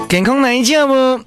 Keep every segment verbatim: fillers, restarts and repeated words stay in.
健康哪一件无？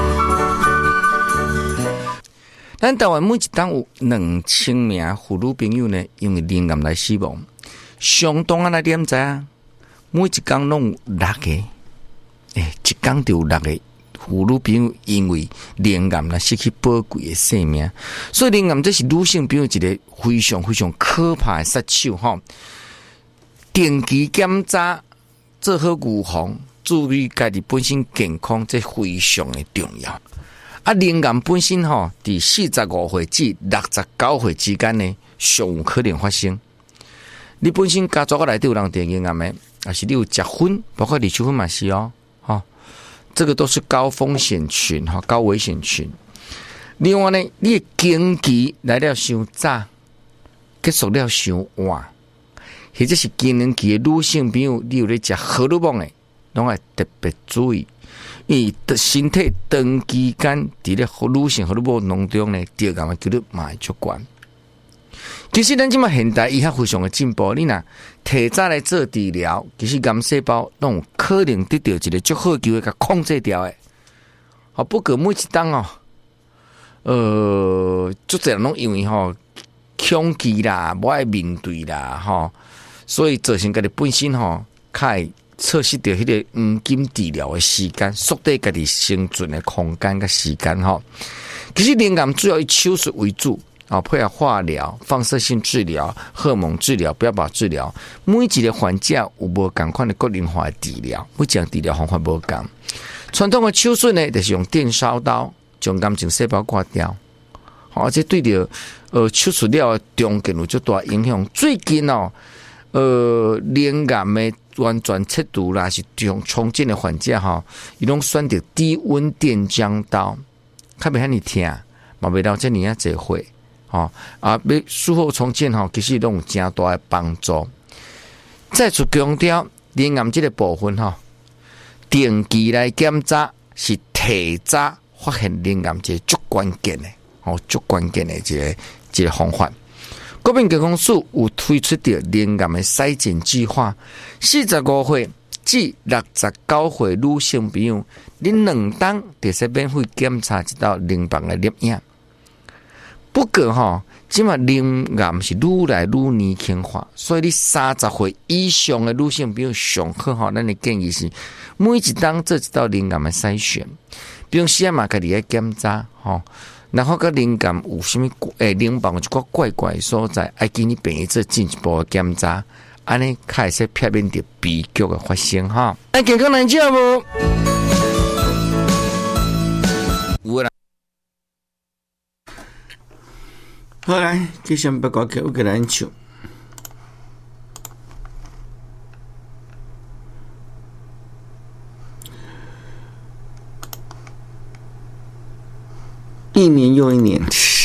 咱台湾每一档有两千名妇女朋友呢，因为灵癌来死亡。相当啊，来点知啊？每一天拢有六个，诶、欸，一天就有六个妇女朋友因为灵癌来失去宝贵的生命。所以灵癌这是女性朋友一个非常非常可怕的杀手吼。定期检查，做好预防，注意家己本身健康，这非常的重要。啊，灵癌本身吼，伫四十五岁至六十九岁之间呢，上有可能发生。你本身家族内底有人得灵癌的，还是你有食薰，包括李秋芬嘛是哦，哈，这个都是高风险群哈，高危险群。另外呢，你的经期来了伤早，结束了伤晚，或者是更年期的女性朋友，你有咧食荷尔蒙的，拢要特别注意。因为身体长期间伫咧女性荷尔蒙当中呢，得癌的几率嘛会足悬。其实咱即马现代医学非常的进步，你若提早来做治疗，其实癌细胞拢有可能得到一个足好机会甲控制掉的。好，不过每一当哦，呃，足侪人拢因为吼恐惧啦，无爱面对啦，吼，所以造成家己本身吼较会错失掉迄个黄金治疗的时间，缩短家己生存的空间甲时间吼。其实灵癌主要以手术为主，啊，配合化疗、放射性治疗、荷尔蒙治疗、标靶治疗，每一个患者有无同款的个人化的治疗，每一种治疗方法无同。传统的手术呢，就是用电烧刀将癌症细胞割掉，而且对着呃手术了中间有足大影响。最近哦，呃，灵癌的完全切除啦，是重重建的患者哈，伊拢选择低温电浆刀，较袂遐尼疼，嘛袂到这尼啊济血，吼啊，要术后重建吼，其实拢有诚大的帮助。再次强调，灵癌这个部分吼，定期来检查是提早发现灵癌这最关键的，吼，最关键的一个一个方法。国民健康署有推出的灵癌的筛检计划，四十五岁至六十九岁女性朋友，你两档得使免费检查一道淋巴的粒影。不过吼，即嘛灵癌是愈来愈年轻化，所以你三十岁以上的女性朋友上好吼，咱的建议是每一档做一道灵癌的筛选，平时啊嘛家己来检查吼。然后个灵感有什么诶，灵棒有一个怪怪的所在，爱给你病医做进一步的检查，安尼开始避免掉悲剧的发生哈。那健康难照无？有啦。好来，继续不搞给乌克兰球。一年又一年，